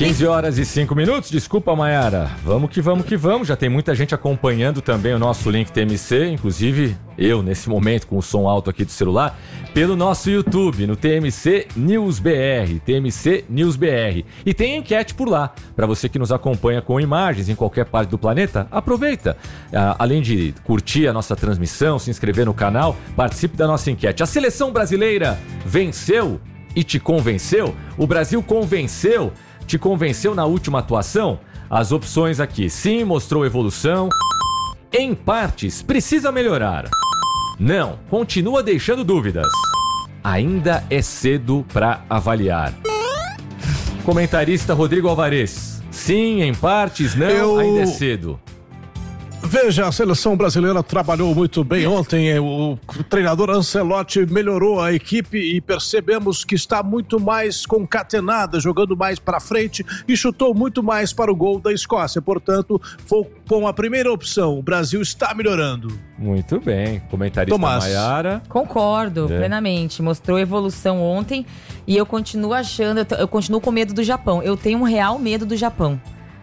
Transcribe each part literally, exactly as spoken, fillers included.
quinze horas e cinco minutos, desculpa, Mayara. Vamos que vamos que vamos, já tem muita gente acompanhando também o nosso link T M C, inclusive eu nesse momento com o som alto aqui do celular, pelo nosso YouTube, no T M C News B R, T M C News B R. E tem enquete por lá, para você que nos acompanha com imagens em qualquer parte do planeta, aproveita. Ah, além de curtir a nossa transmissão, se inscrever no canal, participe da nossa enquete. A seleção brasileira venceu e te convenceu? O Brasil convenceu? Te convenceu na última atuação? As opções aqui: sim, mostrou evolução. Em partes, precisa melhorar. Não, continua deixando dúvidas. Ainda é cedo para avaliar. Comentarista Rodrigo Alvarez: sim, em partes, não, Eu... ainda é cedo. Veja, a seleção brasileira trabalhou muito bem ontem, o treinador Ancelotti melhorou a equipe e percebemos que está muito mais concatenada, jogando mais para frente e chutou muito mais para o gol da Escócia, portanto, foi com a primeira opção, o Brasil está melhorando. Muito bem, comentarista Tomás. Mayara. Concordo, é. plenamente, mostrou evolução ontem e eu continuo achando, eu, t- eu continuo com medo do Japão, eu tenho um real medo do Japão.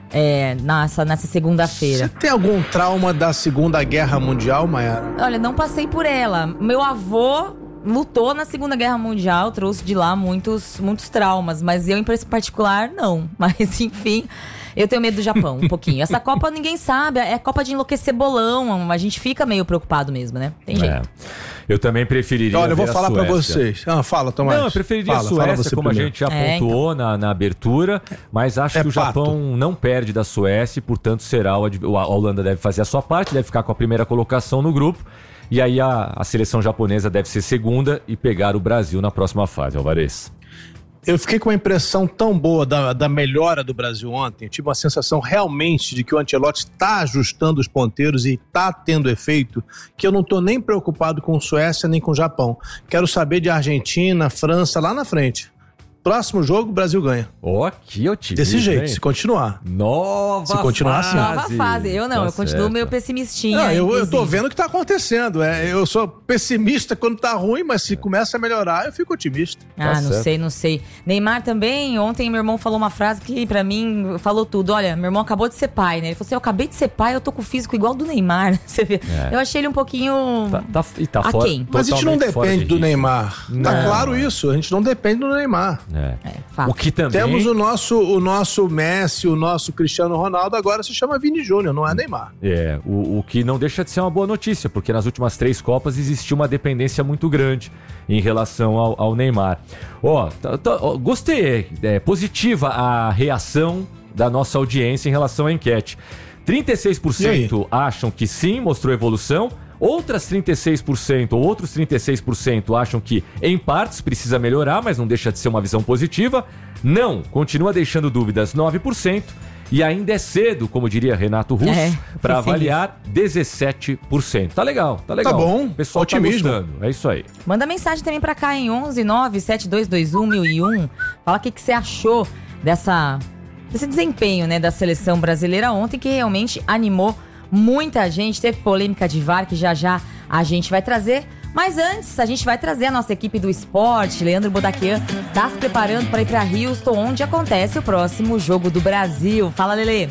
É, nessa, nessa segunda-feira. Você tem algum trauma da Segunda Guerra Mundial, Mayara? Olha, não passei por ela. Meu avô lutou na Segunda Guerra Mundial, trouxe de lá muitos, muitos traumas, mas eu, em particular, não. Mas, enfim, eu tenho medo do Japão, um pouquinho. Essa Copa ninguém sabe, é Copa de enlouquecer bolão, a gente fica meio preocupado mesmo, né? Tem jeito. É. Eu também preferiria Olha, eu vou falar pra Suécia. vocês. Ah, fala, Tomás. Não, eu preferiria fala, a Suécia, como primeiro. a gente já é, pontuou então. na, na abertura, mas acho é que o pato. Japão não perde da Suécia e, portanto, será o, a Holanda deve fazer a sua parte, deve ficar com a primeira colocação no grupo, e aí a, a seleção japonesa deve ser segunda e pegar o Brasil na próxima fase, Alvarez. Eu fiquei com uma impressão tão boa da, da melhora do Brasil ontem, eu tive uma sensação realmente de que o Ancelotti está ajustando os ponteiros e está tendo efeito, que eu não estou nem preocupado com Suécia nem com Japão. Quero saber de Argentina, França, lá na frente. Próximo jogo, o Brasil ganha. Ó, oh, que otimismo. Desse jeito, hein? se continuar. Nova se continuar fase. assim. Nova fase. Eu não, Tá eu continuo certo. meio pessimistinha. Não, eu, eu tô inclusive. vendo o que tá acontecendo. É, eu sou pessimista quando tá ruim, mas se começa a melhorar, eu fico otimista. Ah, Tá não certo. sei, não sei. Neymar também, ontem meu irmão falou uma frase que pra mim falou tudo. Olha, meu irmão acabou de ser pai, né? Ele falou assim, eu acabei de ser pai, eu tô com o físico igual do Neymar. Você vê? É. Eu achei ele um pouquinho... Tá, tá, e tá Aquém. fora, Mas a gente não totalmente fora depende de do ritmo. Neymar. Tá Não. claro isso, a gente não depende do Neymar. É. É, fato. O que também... Temos o nosso, o nosso Messi, o nosso Cristiano Ronaldo, agora se chama Vini Júnior, não é Neymar. É, o, o que não deixa de ser uma boa notícia, porque nas últimas três Copas existiu uma dependência muito grande em relação ao, ao Neymar. Ó, tá, tá, ó, gostei, é positiva a reação da nossa audiência em relação à enquete. trinta e seis por cento acham que sim, mostrou evolução. Outras trinta e seis por cento ou outros trinta e seis por cento acham que em partes precisa melhorar, mas não deixa de ser uma visão positiva. Não, continua deixando dúvidas nove por cento e ainda é cedo, como diria Renato Russo, É, para pensei avaliar dezessete por cento. Tá legal, tá legal. Tá bom, O pessoal otimismo. tá gostando, é isso aí. Manda mensagem também pra cá em onze nove sete dois dois um mil e um. Fala o que, que você achou dessa, desse desempenho, né, da seleção brasileira ontem, que realmente animou muita gente. Teve polêmica de V A R que já já a gente vai trazer. Mas antes, a gente vai trazer a nossa equipe do esporte. Leandro Bodaquian tá se preparando para ir para Houston, onde acontece o próximo jogo do Brasil. Fala, Lelê.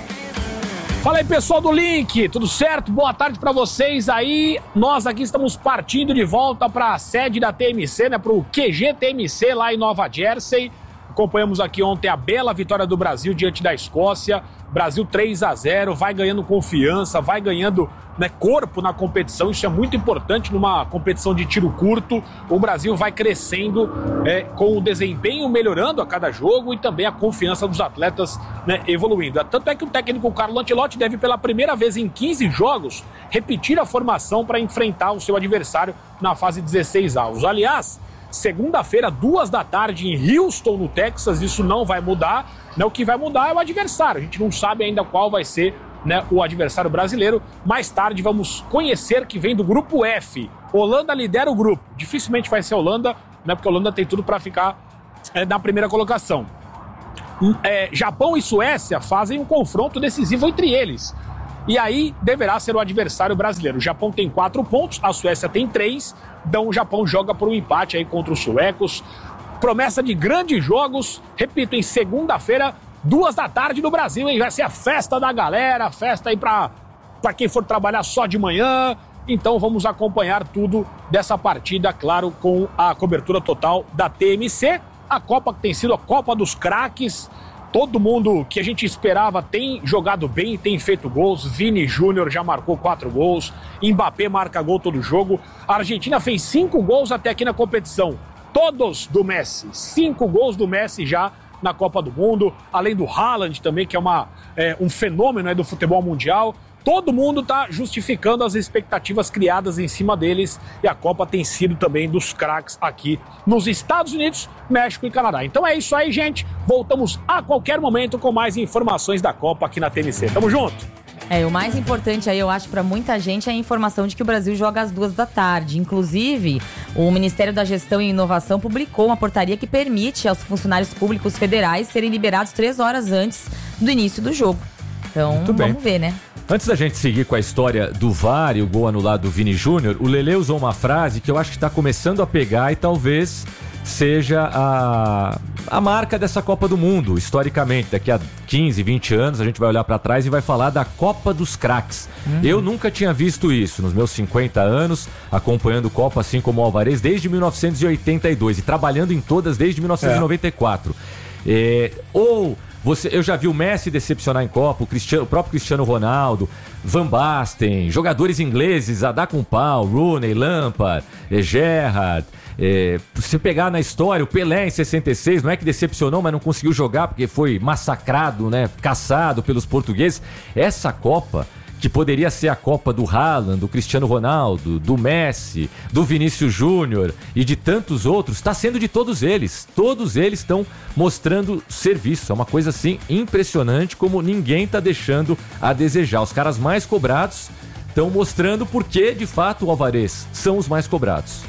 Fala aí, pessoal do Link, tudo certo? Boa tarde pra vocês aí. Nós aqui estamos partindo de volta para a sede da T M C, né, pro Q G T M C lá em Nova Jersey. Acompanhamos aqui ontem a bela vitória do Brasil diante da Escócia. Brasil três a zero, vai ganhando confiança, vai ganhando, né, corpo na competição. Isso é muito importante numa competição de tiro curto. O Brasil vai crescendo, é, com o desempenho melhorando a cada jogo e também a confiança dos atletas, né, evoluindo. Tanto é que o técnico Carlo Ancelotti deve pela primeira vez em quinze jogos repetir a formação para enfrentar o seu adversário na fase dezesseis avos. Aliás, segunda-feira, duas da tarde, em Houston, no Texas, isso não vai mudar. Né? O que vai mudar é o adversário. A gente não sabe ainda qual vai ser, né, o adversário brasileiro. Mais tarde vamos conhecer que vem do grupo F. Holanda lidera o grupo. Dificilmente vai ser a Holanda, né, porque a Holanda tem tudo para ficar é, na primeira colocação. É, Japão e Suécia fazem um confronto decisivo entre eles. E aí deverá ser o adversário brasileiro. O Japão tem quatro pontos, a Suécia tem três. Então o Japão joga por um empate aí contra os suecos. Promessa de grandes jogos, repito, em segunda-feira, duas da tarde no Brasil, hein? Vai ser a festa da galera, festa aí pra, pra quem for trabalhar só de manhã. Então vamos acompanhar tudo dessa partida, claro, com a cobertura total da T M C. A Copa que tem sido a Copa dos Craques. Todo mundo que a gente esperava tem jogado bem, tem feito gols. Vini Júnior já marcou quatro gols. Mbappé marca gol todo jogo. A Argentina fez cinco gols até aqui na competição. Todos do Messi. Cinco gols do Messi já na Copa do Mundo. Além do Haaland também, que é, uma, é um fenômeno, né, do futebol mundial. Todo mundo está justificando as expectativas criadas em cima deles e a Copa tem sido também dos craques aqui nos Estados Unidos, México e Canadá. Então é isso aí, gente. Voltamos a qualquer momento com mais informações da Copa aqui na T M C. Tamo junto! É, o mais importante aí, eu acho, para muita gente é a informação de que o Brasil joga às duas da tarde. Inclusive, o Ministério da Gestão e Inovação publicou uma portaria que permite aos funcionários públicos federais serem liberados três horas antes do início do jogo. Então, Muito bem. vamos ver, né? Antes da gente seguir com a história do V A R e o gol anulado do Vini Júnior, o Lelê usou uma frase que eu acho que está começando a pegar e talvez seja a, a marca dessa Copa do Mundo, historicamente. Daqui a quinze, vinte anos a gente vai olhar para trás e vai falar da Copa dos Craques. Uhum. Eu nunca tinha visto isso nos meus cinquenta anos, acompanhando Copa assim como o Alvarez desde mil novecentos e oitenta e dois e trabalhando em todas desde mil novecentos e noventa e quatro. É. É, ou... Você, eu já vi o Messi decepcionar em Copa, o, Cristiano, o próprio Cristiano Ronaldo, Van Basten, jogadores ingleses, a dar com pau, Rooney, Lampard, eh, Gerrard. Eh, você pegar na história, o Pelé em sessenta e seis, não é que decepcionou, mas não conseguiu jogar porque foi massacrado, né, caçado pelos portugueses. Essa Copa, que poderia ser a Copa do Haaland, do Cristiano Ronaldo, do Messi, do Vinícius Júnior e de tantos outros, está sendo de todos eles. Todos eles estão mostrando serviço. É uma coisa assim impressionante, como ninguém está deixando a desejar. Os caras mais cobrados estão mostrando porque, de fato, o Alvarez são os mais cobrados.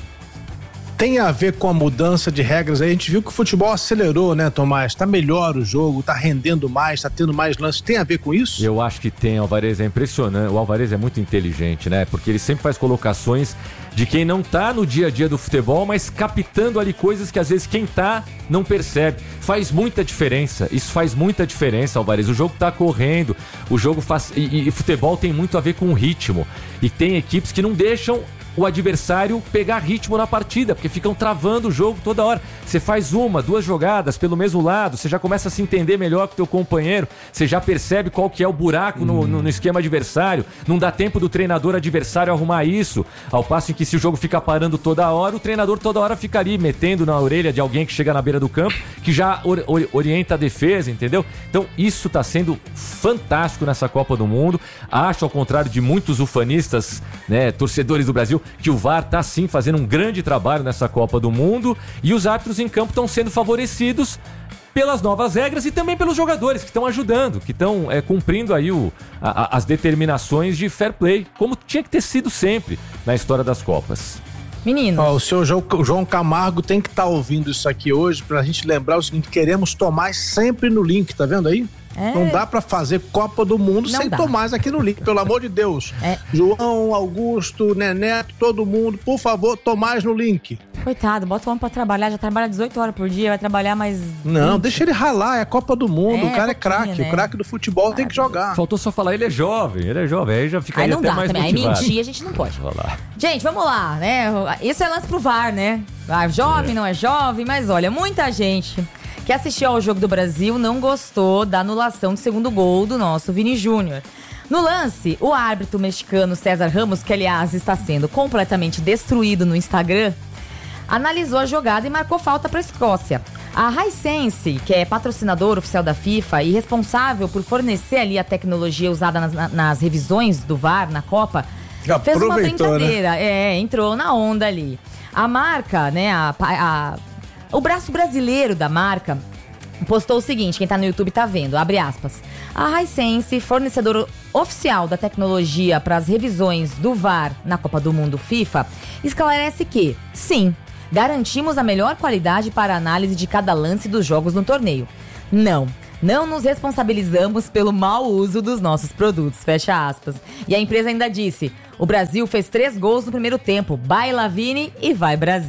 Tem a ver com a mudança de regras aí? A gente viu que o futebol acelerou, né, Tomás? Tá melhor o jogo, tá rendendo mais, tá tendo mais lances. Tem a ver com isso? Eu acho que tem, o Alvarez é impressionante. O Alvarez é muito inteligente, né? Porque ele sempre faz colocações de quem não tá no dia a dia do futebol, mas captando ali coisas que às vezes quem tá não percebe. Faz muita diferença, isso faz muita diferença, Alvarez. O jogo tá correndo, o jogo faz... E, e futebol tem muito a ver com o ritmo. E tem equipes que não deixam o adversário pegar ritmo na partida, porque ficam travando o jogo toda hora. Você faz uma, duas jogadas pelo mesmo lado, você já começa a se entender melhor com o teu companheiro, você já percebe qual que é o buraco no, no, no esquema adversário, não dá tempo do treinador adversário arrumar isso, ao passo em que se o jogo fica parando toda hora, o treinador toda hora fica ali metendo na orelha de alguém que chega na beira do campo, que já or, or, orienta a defesa, entendeu? Então isso tá sendo fantástico nessa Copa do Mundo. Acho, ao contrário de muitos ufanistas, né, torcedores do Brasil, que o V A R está sim fazendo um grande trabalho nessa Copa do Mundo e os árbitros em campo estão sendo favorecidos pelas novas regras e também pelos jogadores que estão ajudando, que estão é, cumprindo aí o, a, as determinações de fair play, como tinha que ter sido sempre na história das Copas. Meninos. Ó, o seu João Camargo tem que estar tá ouvindo isso aqui hoje pra gente lembrar o seguinte: queremos Tomás sempre no link, tá vendo aí? É. Não dá pra fazer Copa do Mundo não sem dá. Tomás aqui no link, pelo amor de Deus. É. João, Augusto, Neneto, todo mundo, por favor, Tomás no link. Coitado, bota o homem pra trabalhar, já trabalha dezoito horas por dia, vai trabalhar mais... Não, vinte. Deixa ele ralar, é a Copa do Mundo, é, o cara é craque, né? O craque do futebol ah, tem que jogar. Faltou só falar, ele é jovem, ele é jovem, aí já fica aí até dá, mais também. motivado. Aí mentir a gente não pode. Gente, vamos lá, né? Isso é lance pro V A R, né? Ah, jovem, é. não é jovem, mas olha, muita gente que assistiu ao Jogo do Brasil não gostou da anulação do segundo gol do nosso Vini Júnior. No lance, o árbitro mexicano César Ramos, que aliás está sendo completamente destruído no Instagram, analisou a jogada e marcou falta para a Escócia. A Hisense, que é patrocinador oficial da FIFA e responsável por fornecer ali a tecnologia usada nas, nas revisões do V A R na Copa, fez uma brincadeira, né? é, entrou na onda ali. A marca, né, a, a, o braço brasileiro da marca postou o seguinte, quem tá no YouTube tá vendo, abre aspas. A Hisense, fornecedor oficial da tecnologia para as revisões do V A R na Copa do Mundo FIFA, esclarece que, sim, garantimos a melhor qualidade para a análise de cada lance dos jogos no torneio. Não, não nos responsabilizamos pelo mau uso dos nossos produtos, fecha aspas. E a empresa ainda disse, o Brasil fez três gols no primeiro tempo, baila Vini e vai Brasil.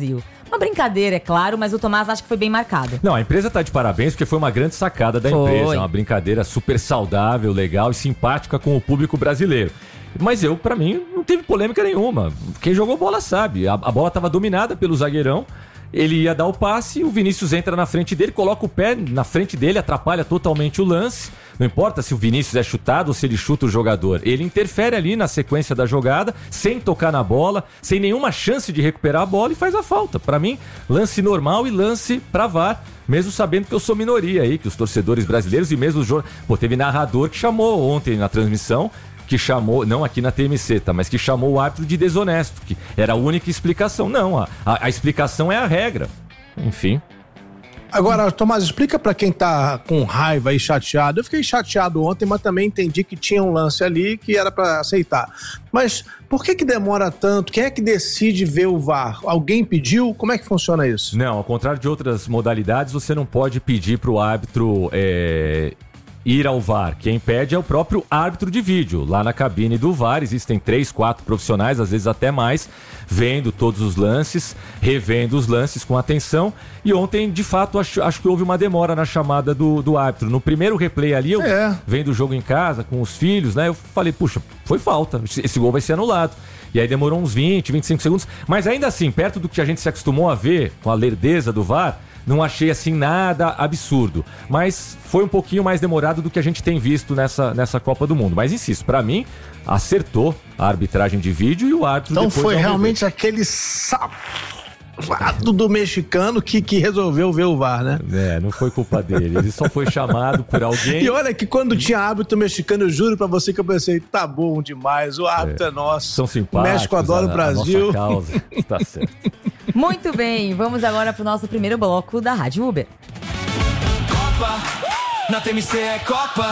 Uma brincadeira, é claro, mas o Tomás acha que foi bem marcado. Não, a empresa tá de parabéns porque foi uma grande sacada da Foi. empresa. É uma brincadeira super saudável, legal e simpática com o público brasileiro. Mas eu, pra mim, não teve polêmica nenhuma. Quem jogou bola sabe. A, a bola tava dominada pelo zagueirão. Ele ia dar o passe, o Vinícius entra na frente dele, coloca o pé na frente dele, atrapalha totalmente o lance. Não importa se o Vinícius é chutado ou se ele chuta o jogador. Ele interfere ali na sequência da jogada, sem tocar na bola, sem nenhuma chance de recuperar a bola e faz a falta. Pra mim, lance normal e lance pra V A R, mesmo sabendo que eu sou minoria aí, que os torcedores brasileiros e mesmo os jogadores... Pô, teve narrador que chamou ontem na transmissão, que chamou, não aqui na T M C, tá, mas que chamou o árbitro de desonesto, que era a única explicação. Não, a, a, a explicação é a regra. Enfim. Agora, Tomás, explica pra quem tá com raiva e chateado. Eu fiquei chateado ontem, mas também entendi que tinha um lance ali que era pra aceitar. Mas por que que demora tanto? Quem é que decide ver o V A R? Alguém pediu? Como é que funciona isso? Não, ao contrário de outras modalidades, você não pode pedir pro árbitro... É... ir ao V A R. Quem pede é o próprio árbitro de vídeo. Lá na cabine do V A R existem três, quatro profissionais, às vezes até mais, vendo todos os lances, revendo os lances com atenção. E ontem, de fato, acho, acho que houve uma demora na chamada do, do árbitro. No primeiro replay ali, eu é. vendo o jogo em casa, com os filhos, né? Eu falei, puxa, foi falta, esse gol vai ser anulado. E aí demorou uns vinte, vinte e cinco segundos. Mas ainda assim, perto do que a gente se acostumou a ver, com a lerdeza do V A R, não achei assim nada absurdo, mas foi um pouquinho mais demorado do que a gente tem visto nessa, nessa Copa do Mundo. Mas insisto, pra mim, acertou a arbitragem de vídeo e o árbitro então depois... Então foi realmente aquele safado do mexicano que, que resolveu ver o V A R, né? É, não foi culpa dele, ele só foi chamado por alguém... E olha que quando tinha árbitro mexicano, eu juro pra você que eu pensei, tá bom demais, o árbitro é, é nosso. São simpáticos, o México adora a, o Brasil. A nossa causa, tá certo. Muito bem, vamos agora pro nosso primeiro bloco da Rádio Uber. Copa, na T M C é Copa.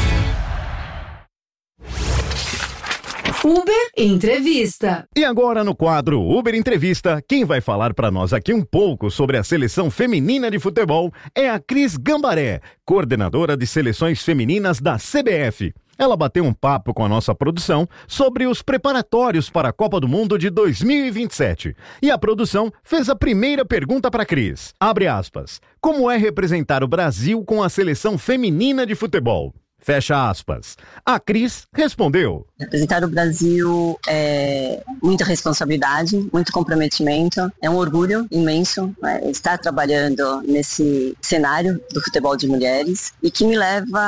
Uber Entrevista. E agora no quadro Uber Entrevista, quem vai falar para nós aqui um pouco sobre a seleção feminina de futebol é a Cris Gambaré, coordenadora de seleções femininas da C B F. Ela bateu um papo com a nossa produção sobre os preparatórios para a Copa do Mundo de dois mil e vinte e sete. E a produção fez a primeira pergunta para a Cris. Abre aspas. Como é representar o Brasil com a seleção feminina de futebol? Fecha aspas. A Cris respondeu. Representar o Brasil é muita responsabilidade, muito comprometimento, é um orgulho imenso, né, estar trabalhando nesse cenário do futebol de mulheres e que me leva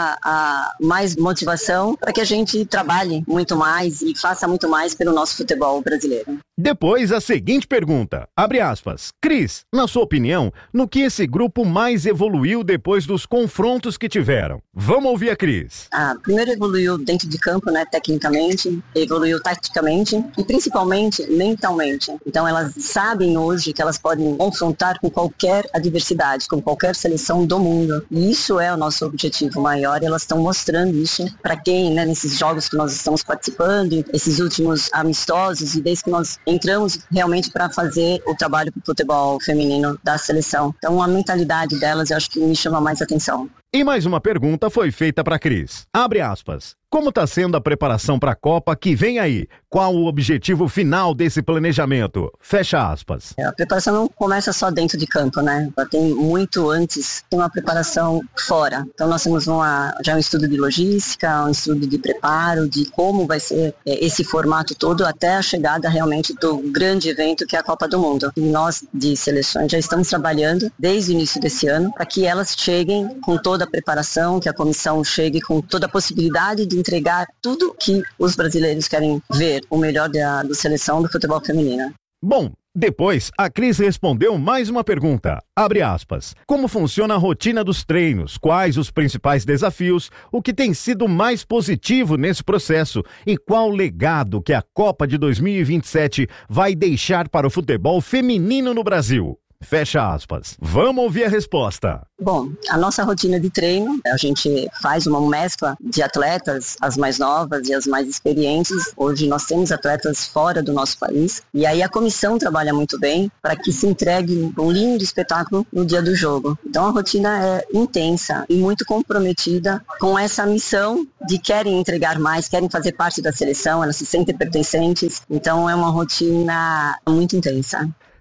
a mais motivação para que a gente trabalhe muito mais e faça muito mais pelo nosso futebol brasileiro. Depois a seguinte pergunta, abre aspas. Cris, na sua opinião, no que esse grupo mais evoluiu depois dos confrontos que tiveram? Vamos ouvir a Cris. Ah, primeiro evoluiu dentro de campo, né, tecnicamente, evoluiu taticamente e principalmente mentalmente. Então elas sabem hoje que elas podem confrontar com qualquer adversidade, com qualquer seleção do mundo. E isso é o nosso objetivo maior e elas estão mostrando isso para quem, né, nesses jogos que nós estamos participando, esses últimos amistosos e desde que nós entramos realmente para fazer o trabalho para o futebol feminino da seleção. Então a mentalidade delas eu acho que me chama mais atenção. E mais uma pergunta foi feita para Cris. Abre aspas. Como está sendo a preparação para a Copa que vem aí? Qual o objetivo final desse planejamento? Fecha aspas. A preparação não começa só dentro de campo, né? Tem muito antes, tem uma preparação fora. Então nós temos uma, já um estudo de logística, um estudo de preparo, de como vai ser é, esse formato todo até a chegada realmente do grande evento que é a Copa do Mundo. E nós de seleções já estamos trabalhando desde o início desse ano para que elas cheguem com toda a preparação, que a comissão chegue com toda a possibilidade de entregar tudo que os brasileiros querem ver, o melhor da, da seleção do futebol feminino. Bom, depois a Cris respondeu mais uma pergunta, abre aspas. Como funciona a rotina dos treinos? Quais os principais desafios? O que tem sido mais positivo nesse processo? E qual legado que a Copa de dois mil e vinte e sete vai deixar para o futebol feminino no Brasil? Fecha aspas. Vamos ouvir a resposta. Bom, a nossa rotina de treino, a gente faz uma mescla de atletas, as mais novas e as mais experientes. Hoje nós temos atletas fora do nosso país e aí a comissão trabalha muito bem para que se entregue um lindo espetáculo no dia do jogo. Então a rotina é intensa e muito comprometida com essa missão de querem entregar mais, querem fazer parte da seleção, elas se sentem pertencentes. Então é uma rotina muito intensa.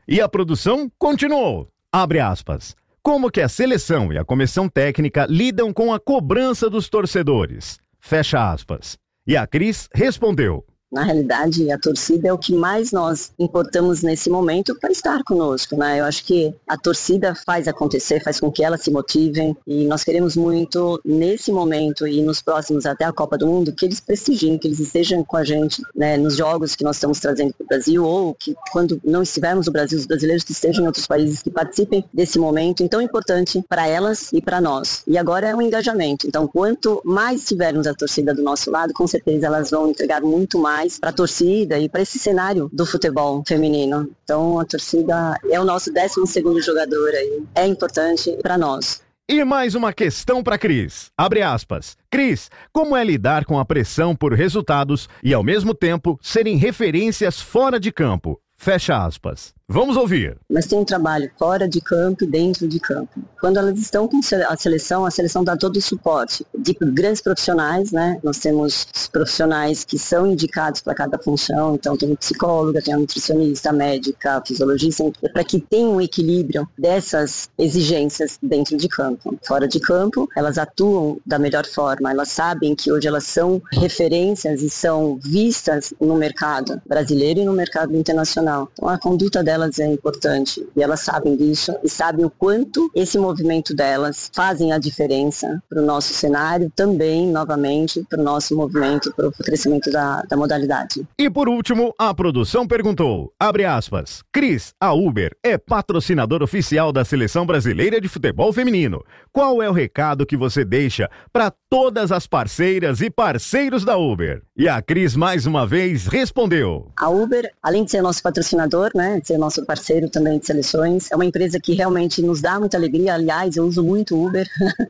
E a produção continuou. Abre aspas. Como que a seleção e a comissão técnica lidam com a cobrança dos torcedores? Fecha aspas. E a Cris respondeu. Na realidade, a torcida é o que mais nós importamos nesse momento para estar conosco, né? Eu acho que a torcida faz acontecer, faz com que elas se motivem e nós queremos muito, nesse momento e nos próximos até a Copa do Mundo, que eles prestigiem, que eles estejam com a gente, né, nos jogos que nós estamos trazendo para o Brasil ou que quando não estivermos no Brasil, os brasileiros que estejam em outros países que participem desse momento tão importante para elas e para nós. E agora é um engajamento. Então, quanto mais tivermos a torcida do nosso lado, com certeza elas vão entregar muito mais para a torcida e para esse cenário do futebol feminino. Então a torcida é o nosso décimo segundo jogador aí. É importante para nós. E mais uma questão para Cris. Abre aspas. Cris, como é lidar com a pressão por resultados e ao mesmo tempo serem referências fora de campo? Fecha aspas. Vamos ouvir. Mas tem um trabalho fora de campo e dentro de campo. Quando elas estão com a seleção, a seleção dá todo o suporte de grandes profissionais, né? Nós temos profissionais que são indicados para cada função, então tem psicóloga, tem a nutricionista, a médica, a fisiologista, para que tenha um equilíbrio dessas exigências dentro de campo. Fora de campo, elas atuam da melhor forma, elas sabem que hoje elas são referências e são vistas no mercado brasileiro e no mercado internacional. Então a conduta delas é importante e elas sabem disso e sabem o quanto esse movimento delas fazem a diferença para o nosso cenário, também, novamente, para o nosso movimento, para o crescimento da, da modalidade. E por último, a produção perguntou, abre aspas, Cris, a Uber é patrocinador oficial da Seleção Brasileira de Futebol Feminino. Qual é o recado que você deixa para todas as parceiras e parceiros da Uber? E a Cris, mais uma vez, respondeu. A Uber, além de ser nosso patrocinador, né, de ser nosso parceiro também de seleções, é uma empresa que realmente nos dá muita alegria. Aliás, eu uso muito Uber,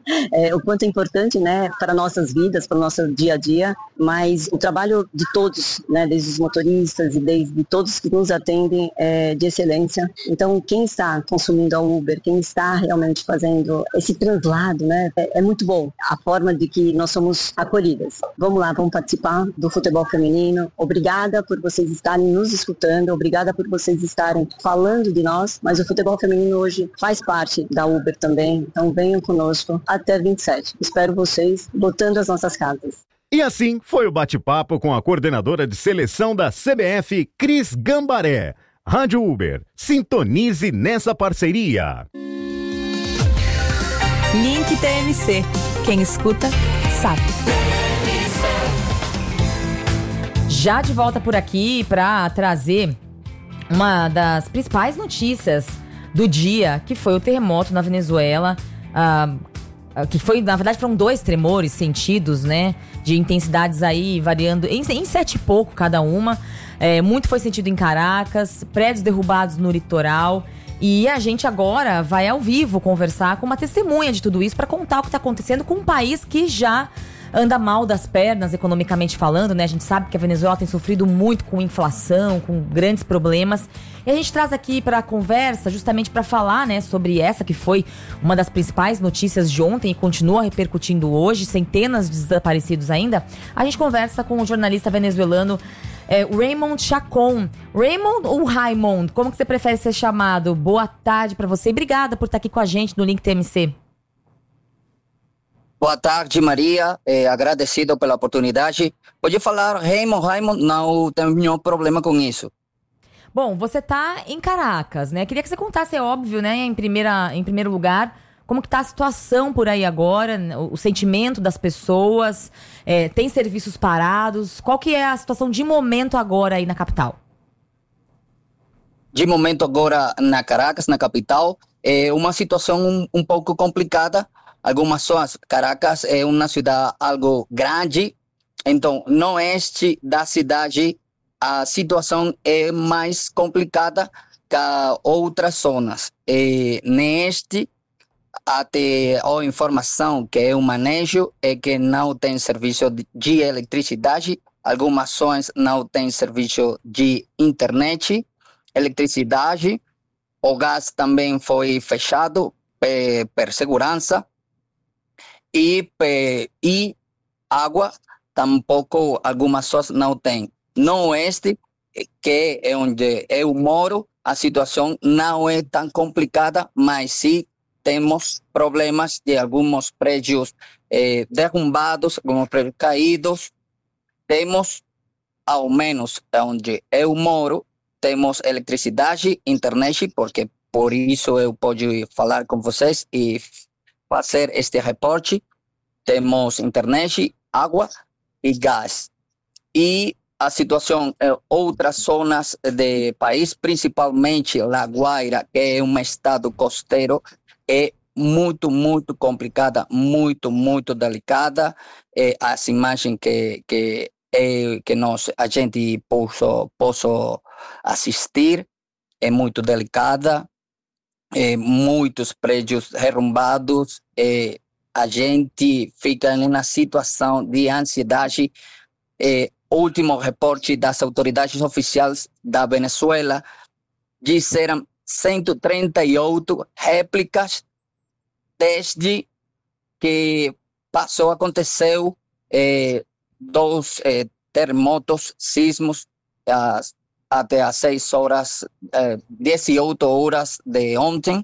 é, o quanto é importante, né, para nossas vidas, para o nosso dia a dia, mas o trabalho de todos, né, desde os motoristas e desde todos que nos atendem é de excelência. Então, quem está consumindo a Uber, quem está realmente fazendo esse translado, né, é, é muito bom a forma de que nós somos acolhidas. Vamos lá, vamos participar do futebol feminino. Obrigada por vocês estarem nos escutando, obrigada por vocês estarem falando de nós, mas o futebol feminino hoje faz parte da Uber também, então venham conosco até vinte e sete. Espero vocês botando as nossas casas. E assim foi o bate-papo com a coordenadora de seleção da C B F, Cris Gambaré. Rádio Uber, sintonize nessa parceria. Link T M C. Quem escuta, sabe. Já de volta por aqui para trazer uma das principais notícias do dia, que foi o terremoto na Venezuela, ah, que foi, na verdade, foram dois tremores sentidos, né, de intensidades aí variando em, em sete e pouco cada uma. É, muito foi sentido em Caracas, prédios derrubados no litoral. E a gente agora vai ao vivo conversar com uma testemunha de tudo isso para contar o que está acontecendo com um país que já anda mal das pernas, economicamente falando, né? A gente sabe que a Venezuela tem sofrido muito com inflação, com grandes problemas. E a gente traz aqui para a conversa justamente para falar, né, sobre essa que foi uma das principais notícias de ontem e continua repercutindo hoje, centenas de desaparecidos ainda. A gente conversa com o jornalista venezuelano É, Raymond Chacon. Raymond ou Raymond? Como que você prefere ser chamado? Boa tarde para você e obrigada por estar aqui com a gente no Link T M C. Boa tarde, Maria. É, agradecido pela oportunidade. Pode falar Raymond, Raymond, não tenho nenhum problema com isso. Bom, você está em Caracas, né? Queria que você contasse, é óbvio, né? Em, primeira, em primeiro lugar, como que está a situação por aí agora, o, o sentimento das pessoas, é, tem serviços parados, qual que é a situação de momento agora aí na capital? De momento agora na Caracas, na capital, é uma situação um, um pouco complicada. Algumas zonas, Caracas é uma cidade algo grande, então no oeste da cidade a situação é mais complicada que outras zonas. É, neste até a informação que eu manejo é que não tem serviço de eletricidade, algumas zonas não têm serviço de internet, eletricidade, o gás também foi fechado eh, por segurança e, eh, e água tampouco algumas zonas não têm. No oeste, que é onde eu moro, a situação não é tão complicada, mas sim temos problemas de alguns prédios eh, derrubados, alguns prédios caídos. Temos, ao menos onde eu moro, temos eletricidade, internet, porque por isso eu posso falar com vocês e fazer este reporte. Temos internet, água e gás. E a situação em outras zonas do país, principalmente La Guaira, que é um estado costeiro, é muito, muito complicada, muito, muito delicada. É, as imagens que, que, é, que nós, a gente posso, posso assistir é muito delicada. É, muitos prédios derrubados. É, a gente fica em uma situação de ansiedade. É, último reporte das autoridades oficiais da Venezuela disseram cento e trinta e oito réplicas desde que passou, aconteceu eh, dois eh, terremotos, sismos, as, até às seis horas, eh, dezoito horas de ontem.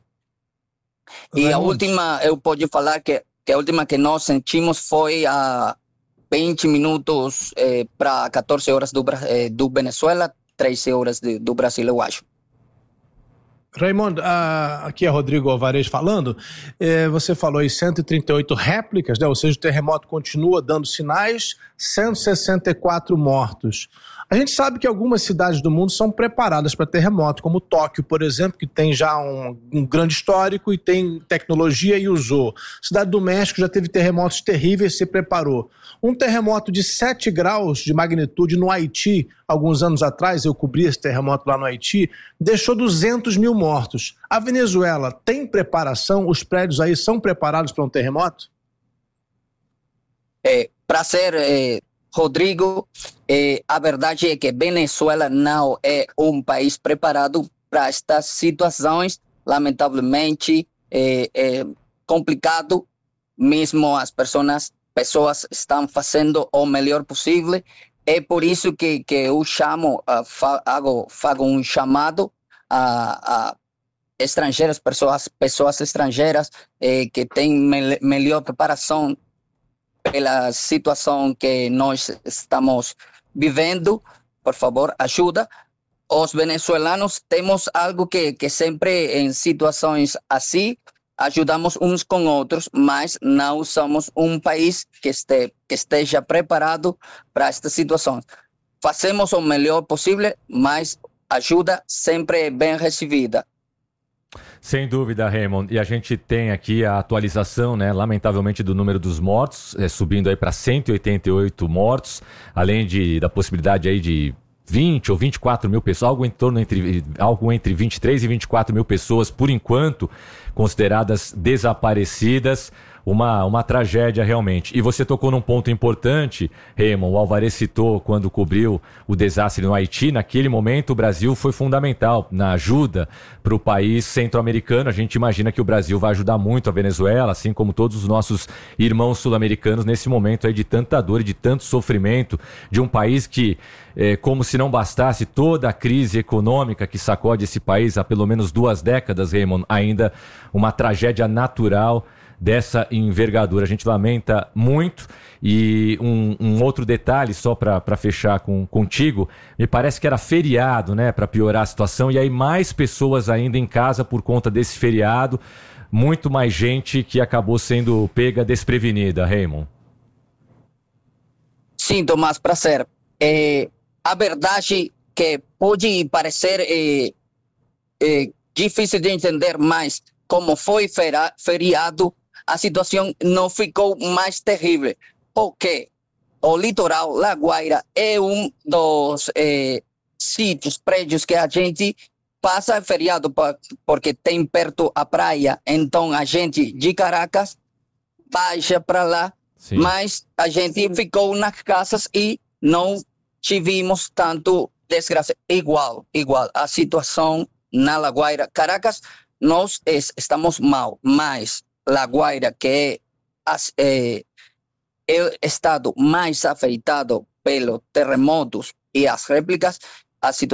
E a última, eu posso falar que, que a última que nós sentimos foi a vinte minutos eh, para quatorze horas do, eh, do Venezuela, treze horas de, do Brasil, eu acho. Raimundo, ah, aqui é Rodrigo Alvarez falando. Eh, você falou em cento e trinta e oito réplicas, né? Ou seja, o terremoto continua dando sinais, cento e sessenta e quatro mortos. A gente sabe que algumas cidades do mundo são preparadas para terremoto, como Tóquio, por exemplo, que tem já um, um grande histórico e tem tecnologia e usou. Cidade do México já teve terremotos terríveis e se preparou. Um terremoto de sete graus de magnitude no Haiti, alguns anos atrás, eu cobri esse terremoto lá no Haiti, deixou duzentos mil mortos. A Venezuela tem preparação? Os prédios aí são preparados para um terremoto? É, para ser... É... Rodrigo, eh, a verdade é que Venezuela não é um país preparado para estas situações. Lamentavelmente, é, é complicado. Mesmo as pessoas, pessoas estão fazendo o melhor possível. É por isso que, que eu chamo, uh, faço, faço um chamado a, a estrangeiras, pessoas, pessoas estrangeiras eh, que têm me, melhor preparação pela situação que nós estamos vivendo. Por favor, ajuda. Os venezuelanos temos algo que, que sempre em situações assim, ajudamos uns com outros, mas não somos um país que, este, que esteja preparado para esta situação. Fazemos o melhor possível, mas ajuda sempre é bem recebida. Sem dúvida, Raymond. E a gente tem aqui a atualização, né, lamentavelmente, do número dos mortos, é, subindo aí para cento e oitenta e oito mortos, além de, da possibilidade aí de vinte ou vinte e quatro mil pessoas, algo em torno entre, algo entre vinte e três e vinte e quatro mil pessoas, por enquanto, consideradas desaparecidas. Uma, uma tragédia realmente. E você tocou num ponto importante, Raymond, o Alvarez citou quando cobriu o desastre no Haiti. Naquele momento o Brasil foi fundamental na ajuda para o país centro-americano. A gente imagina que o Brasil vai ajudar muito a Venezuela, assim como todos os nossos irmãos sul-americanos nesse momento aí de tanta dor e de tanto sofrimento, de um país que, é, como se não bastasse toda a crise econômica que sacode esse país há pelo menos duas décadas, Raymond, ainda uma tragédia natural dessa envergadura. A gente lamenta muito. E um, um outro detalhe, só para fechar com, contigo, me parece que era feriado, né, para piorar a situação, e aí mais pessoas ainda em casa por conta desse feriado, muito mais gente que acabou sendo pega desprevenida, Raymond. Sim, Tomás, prazer. É, a verdade que pode parecer é, é, difícil de entender, mas como foi fera, feriado, a situação não ficou mais terrível, porque o litoral La Guaira é um dos eh, sítios, prédios que a gente passa feriado porque tem perto a praia, então a gente de Caracas baixa para lá. Sim. Mas a gente ficou nas casas e não tivemos tanto desgraça. Igual, igual, a situação na La Guaira. Caracas, nós es, estamos mal, mas La Guaira, que é, é o estado mais afetado pelos terremotos e as réplicas, a situação